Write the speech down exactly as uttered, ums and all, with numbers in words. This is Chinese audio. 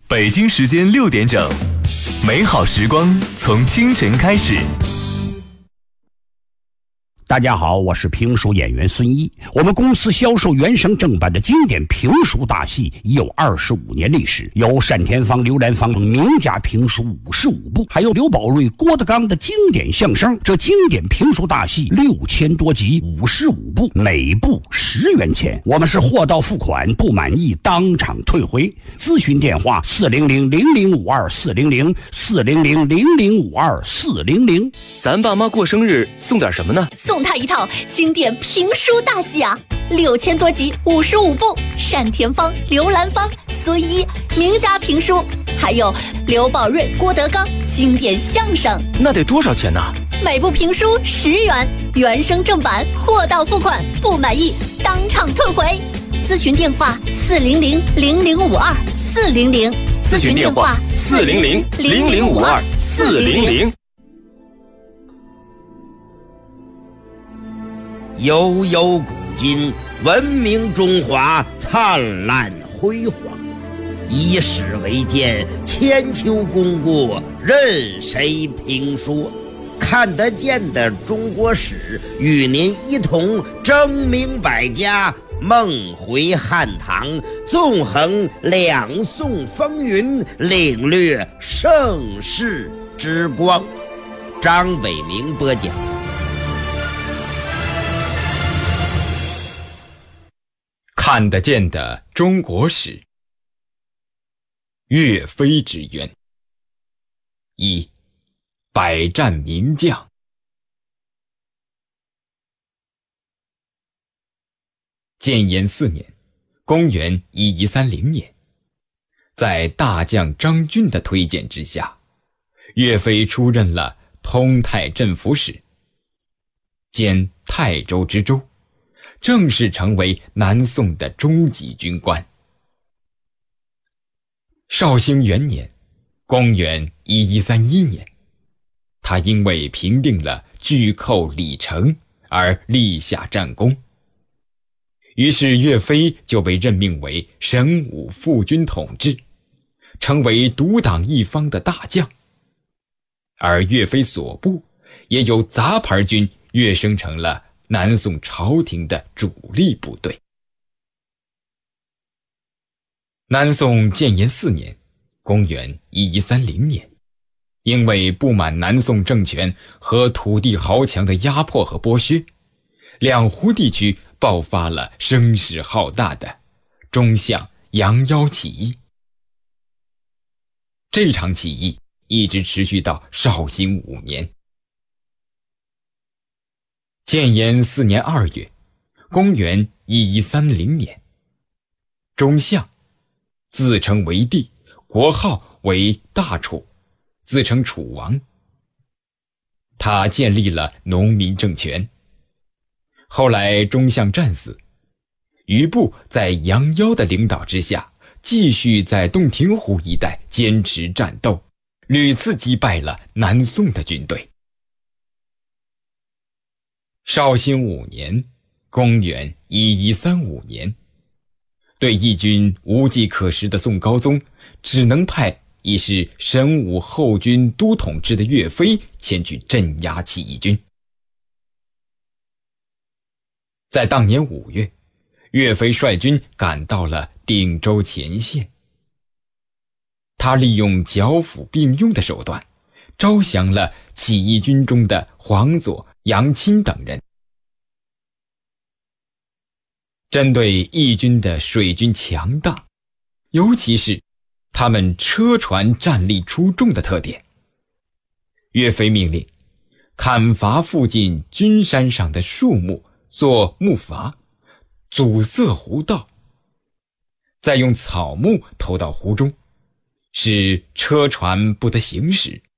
北京时间六点整，美好时光从清晨开始。 大家好，我是评书演员孙一。我们公司销售原声正版的经典评书大戏已有二十五年历史，有单田芳、刘兰芳名家评书五十五部，还有刘宝瑞、郭德纲的经典相声。这经典评书大戏六千多集，五十五部，每部十元钱。我们是货到付款，不满意当场退回。咨询电话：四零零零零五二四零零四零零零零五二四零零。 咱爸妈过生日送点什么呢？ 送他一套经典评书大戏啊，六千多集，五十五部，单田芳、刘兰芳、孙一名家评书，还有刘宝瑞、郭德纲经典相声。 那得多少钱呢？ 每部评书十元，原声正版，货到付款，不满意当场退回。咨询电话：四零零零零五二四零零。 咨询电话：四零零零零五二四零零。 悠悠古今，文明中华灿烂辉煌。以史为鉴，千秋功过任谁评说？看得见的中国史，与您一同争明百家，梦回汉唐，纵横两宋风云，领略盛世之光。张伟明播讲。 看得见的中国史，岳飞之冤。一，百战名将。建炎四年，公元一一三零年，在大将张俊的推荐之下，岳飞出任了通泰镇抚使，兼泰州知州，正式成为南宋的中级军官。绍兴元年，公元一一三一年，他因为平定了巨寇李成而立下战功，于是岳飞就被任命为神武副军统制，成为独当一方的大将。而岳飞所部也由杂牌军跃升成了南宋朝廷的主力部队。南宋建炎四年，公元一一三零年，因为不满南宋政权和土地豪强的压迫和剥削，两湖地区爆发了声势浩大的中相杨妖起义。这场起义一直持续到绍兴五年。建炎四年二月，公元一一三零年，中相自称为帝，国号为大楚，自称楚王。他建立了农民政权。后来中相战死，余部在杨妖的领导之下，继续在洞庭湖一带坚持战斗，屡次击败了南宋的军队。绍兴五年，公元一一三五年，对义军无计可施的宋高宗，只能派已是神武后军都统制的岳飞前去镇压起义军。在当年五月，岳飞率军赶到了定州前线。他利用剿抚并用的手段，招降了起义军中的黄佐、杨钦等人。针对义军的水军强大，尤其是他们车船战力出众的特点，岳飞命令砍伐附近军山上的树木做木筏，阻塞湖道，再用草木投到湖中，使车船不得行驶。